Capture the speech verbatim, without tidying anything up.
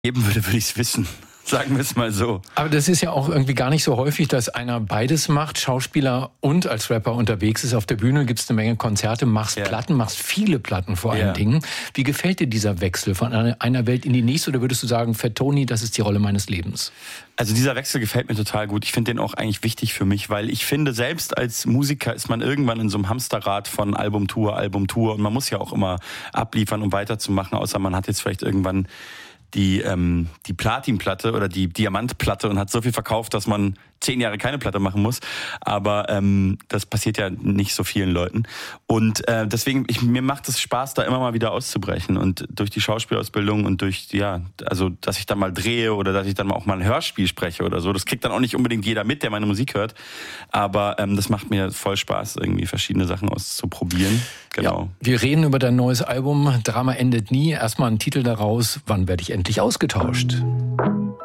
geben würde, würde ich es wissen. Sagen wir es mal so. Aber das ist ja auch irgendwie gar nicht so häufig, dass einer beides macht, Schauspieler und als Rapper unterwegs ist. Auf der Bühne gibt's eine Menge Konzerte, machst ja. Platten, machst viele Platten vor allen ja. Dingen. Wie gefällt dir dieser Wechsel von einer Welt in die nächste? Oder würdest du sagen, Fat Tony, das ist die Rolle meines Lebens? Also dieser Wechsel gefällt mir total gut. Ich finde den auch eigentlich wichtig für mich, weil ich finde, selbst als Musiker ist man irgendwann in so einem Hamsterrad von Albumtour, Albumtour. Und man muss ja auch immer abliefern, um weiterzumachen, außer man hat jetzt vielleicht irgendwann die ähm, die Platinplatte oder die Diamantplatte und hat so viel verkauft, dass man zehn Jahre keine Platte machen muss. Aber ähm, das passiert ja nicht so vielen Leuten. Und äh, deswegen, ich, mir macht es Spaß, da immer mal wieder auszubrechen. Und durch die Schauspielausbildung und durch, ja, also dass ich dann mal drehe oder dass ich dann auch mal ein Hörspiel spreche oder so. Das kriegt dann auch nicht unbedingt jeder mit, der meine Musik hört. Aber ähm, das macht mir voll Spaß, irgendwie verschiedene Sachen auszuprobieren. Genau. Ja, wir reden über dein neues Album Drama endet nie. Erstmal ein Titel daraus. Wann werde ich endlich ausgetauscht?